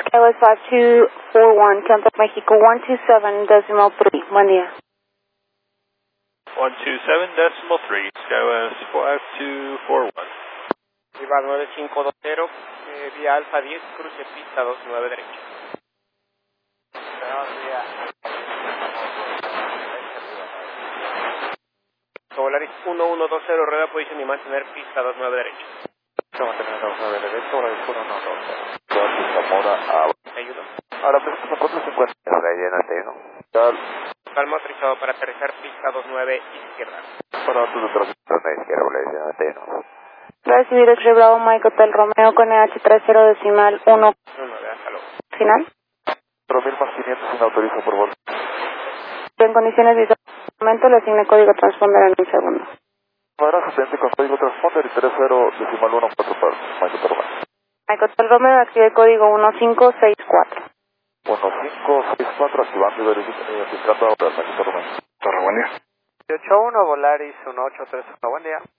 KLS 5241, Kansas, México, 127.3. Buen día. 127.3, KLS 5241. Viva 9520, vía Alfa 10, cruce pista 29 derecha. Buenos días. Solaris 1120, rueda posición y mantener pista 29 derecha. Mantener 29 derecha, hora 112. Zamora a... ¿Me ayuda? Ahora pues a 450. Rellena Teno. Tal. Calma autorizado para aterrizar pista 29 izquierda. Para otros de tránsito izquierda, rellena Teno. Recibir el Bravo Mike Hotel Romeo con EH30 decimal 1. 9, hasta luego. Final. 4.000 más 500 sin autorizo, por favor. En condiciones de momento le asigne código transponder en un segundo. Ahora asistente con código transponder y 30 decimal 1 4 para Mike Hotel Romeo. Mike Hotel Romeo active código 1564. 1564 activando y verificando ahora Mike Hotel Romeo. Torre, buen día. 81 Volaris 1831, buen día.